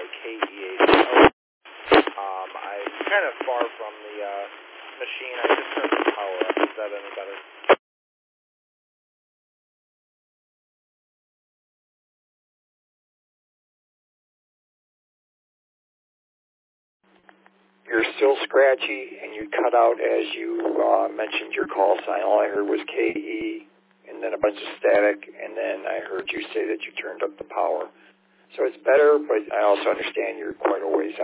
KE8. I'm kind of far from the machine. I just turned the power up. Is that any better? You're still scratchy, and you cut out as you mentioned your call sign. All I heard was KE, and then a bunch of static, and then I heard you say that you turned up the power. So it's better, but I also understand you're quite a ways